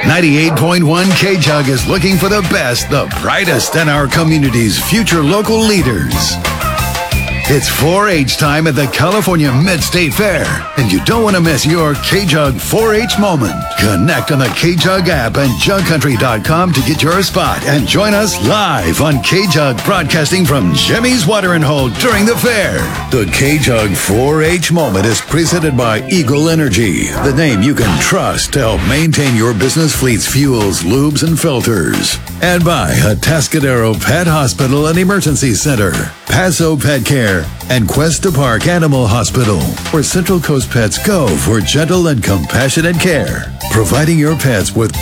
98.1 K-Jug is looking for the best, the brightest, and our community's future local leaders. It's 4-H time at the California Mid-State Fair, and you don't want to miss your K-Jug 4-H moment. Connect on the K-Jug app and jugcountry.com to get your spot and join us live on K-Jug broadcasting from Jimmy's Watering Hole during the fair. The K-Jug 4-H moment is presented by Eagle Energy, the name you can trust to help maintain your business fleet's fuels, lubes, and filters. And by Atascadero Pet Hospital and Emergency Center, Paso Pet Care, and Cuesta Park Animal Hospital, where Central Coast pets go for gentle and compassionate care, providing your pets with